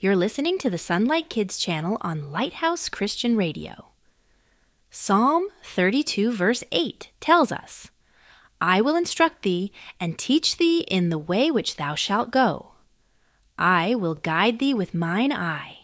You're listening to the Sunlight Kids channel on Lighthouse Christian Radio. Psalm 32 verse 8 tells us, I will instruct thee and teach thee in the way which thou shalt go. I will guide thee with mine eye.